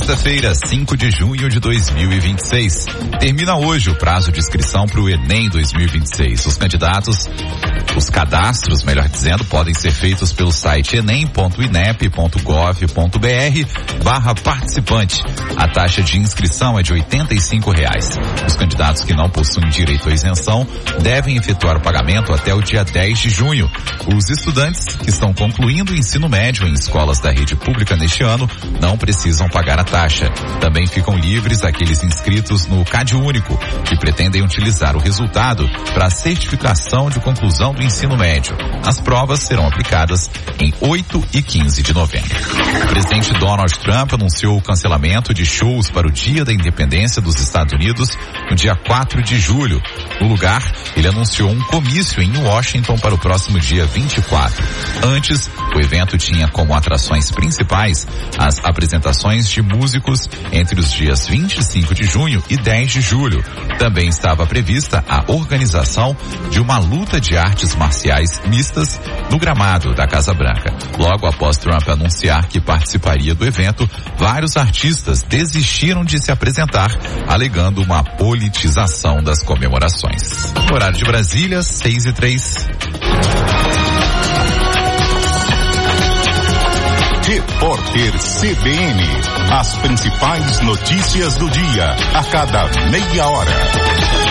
Quarta-feira, 5 de junho de 2026. Termina hoje o prazo de inscrição para o Enem 2026. Os cadastros, melhor dizendo, podem ser feitos pelo site enem.inep.gov.br/participante. A taxa de inscrição é de R$ 85. Os candidatos que não possuem direito à isenção devem efetuar o pagamento até o dia 10 de junho. Os estudantes que estão concluindo o ensino médio em escolas da rede pública neste ano não precisam pagar a taxa. Também ficam livres aqueles inscritos no CadÚnico, que pretendem utilizar o resultado para a certificação de conclusão do ensino médio. As provas serão aplicadas em 8 e 15 de novembro. O presidente Donald Trump anunciou o cancelamento de shows para o Dia da Independência dos Estados Unidos no dia 4 de julho. No lugar, ele anunciou um comício em Washington para o próximo dia 24. Antes, o evento tinha como atrações principais as apresentações de músicos entre os dias 25 de junho e 10 de julho. Também estava prevista a organização de uma luta de artes marciais mistas no gramado da Casa Branca. Logo após Trump anunciar que participaria do evento, vários artistas desistiram de se apresentar, alegando uma politização das comemorações. Horário de Brasília, 6:03. Repórter CBN. As principais notícias do dia, a cada meia hora.